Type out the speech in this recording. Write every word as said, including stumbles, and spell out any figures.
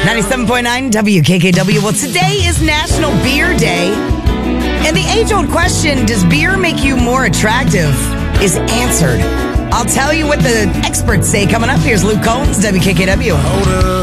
ninety-seven point nine W K K W. Well, today is National Beer Day. And the age-old question, does beer make you more attractive, is answered. I'll tell you what the experts say coming up. Here's Luke Combs, W K K W.